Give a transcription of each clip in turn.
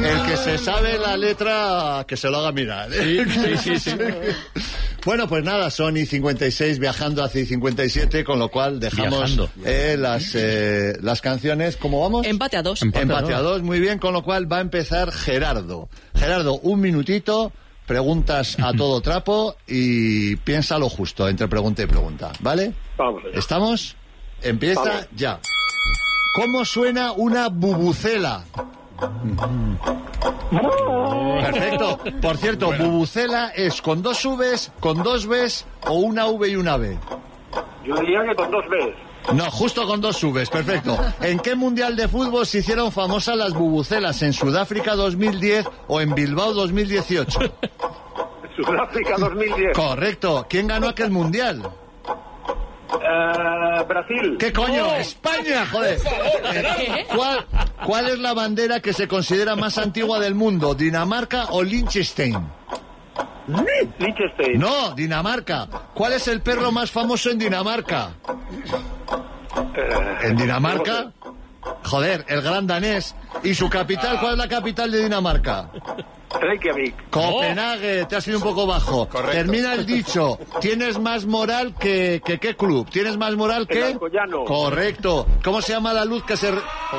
El que se sabe la letra, que se lo haga mirar. Sí. Bueno, pues nada, son I56 viajando hacia I57, con lo cual dejamos las canciones. ¿Cómo vamos? Empate a 2. Empate a 2, muy bien, con lo cual va a empezar Gerardo. Gerardo, un minutito, preguntas a todo trapo y piensa lo justo entre pregunta y pregunta, ¿vale? Vamos allá. ¿Estamos? Empieza ya. ¿Cómo suena una bubucela? Perfecto. Por cierto, bubucela es con 2 Vs, con 2 Bs o una V y una B. Yo diría que con 2 Bs. No, justo con 2 Vs, perfecto. ¿En qué mundial de fútbol se hicieron famosas las bubucelas? ¿En Sudáfrica 2010 o en Bilbao 2018? Sudáfrica 2010. Correcto. ¿Quién ganó aquel mundial? Brasil. ¿Qué coño? ¡España, joder! ¿Cuál es la bandera que se considera más antigua del mundo? ¿Dinamarca o Liechtenstein? Liechtenstein. No, Dinamarca. ¿Cuál es el perro más famoso en Dinamarca? ¿En Dinamarca? Joder, el gran danés. ¿Y su capital? ¿Cuál es la capital de Dinamarca? Reykjavik. Copenhague, te has ido un poco bajo. Correcto. Termina el dicho. Tienes más moral que ¿qué club? ¿Tienes más moral que? El Alcoyano. Correcto. ¿Cómo se llama la luz que se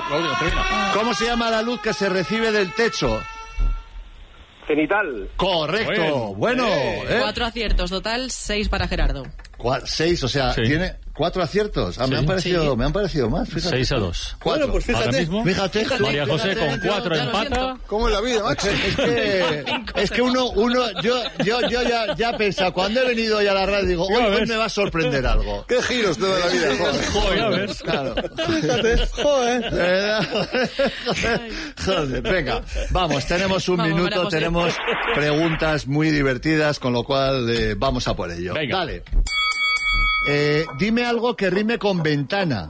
recibe del techo? Cenital. Correcto. Bueno, 4 aciertos, total 6 para Gerardo. 6, o sea, Sí. tiene 4 aciertos. Me han parecido más. Fíjate. 6-2. 4. Bueno, pues Ahora fíjate. mismo, Fíjate. María José con 4 Ya lo empata. siento. ¿Cómo es la vida, macho? Es que uno yo ya he pensado, cuando he venido hoy a la radio, digo, Ya hoy ves. me va a sorprender algo. Qué giros toda la vida, joder. Joder, ya ves. Claro. Fíjate, joder. Joder, venga, vamos, tenemos un Vamos, minuto, María José. tenemos preguntas muy divertidas, con lo cual vamos a por ello. Venga. Dale. Dime algo que rime con ventana.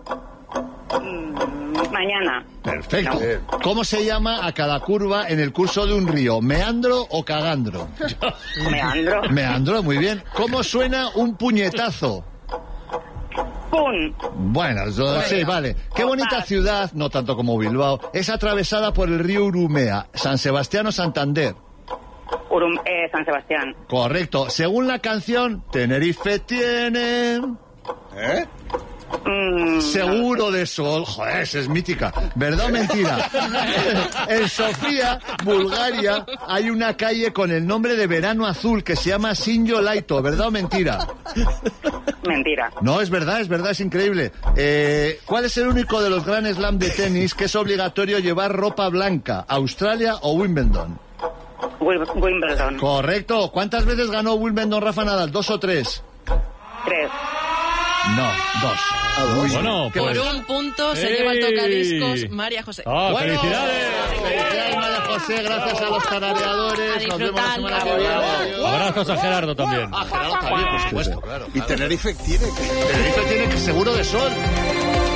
Mañana. Perfecto. ¿Cómo se llama a cada curva en el curso de un río? ¿Meandro o cagandro? Meandro. Meandro, muy bien. ¿Cómo suena un puñetazo? ¡Pum! Bueno, sí, vale. Qué bonita ciudad, no tanto como Bilbao, es atravesada por el río Urumea. ¿San Sebastián o Santander? San Sebastián. Correcto. Según la canción, Tenerife tiene... ¿Eh? Seguro de sol. Joder, esa es mítica. ¿Verdad o mentira? En Sofía, Bulgaria, hay una calle con el nombre de Verano Azul que se llama Sinjo Laito. ¿Verdad o mentira? Mentira. No, es verdad, es increíble. ¿Cuál es el único de los Grand Slam de tenis que es obligatorio llevar ropa blanca? ¿Australia o Wimbledon? Wimbledon. Correcto. ¿Cuántas veces ganó Wimbledon Rafa Nadal? ¿2 o 3? 3. No, 2. Bueno, Por pues... un punto se lleva el tocadiscos María José. ¡Ah, Bueno, felicidades! Felicidades, María José, gracias a los tarareadores. A Nos vemos la semana que disfrutarlo. viene. Adiós. Abrazos a Gerardo también. Gerardo también, por supuesto, claro. Y Tenerife tiene que... Tenerife tiene que seguro de sol.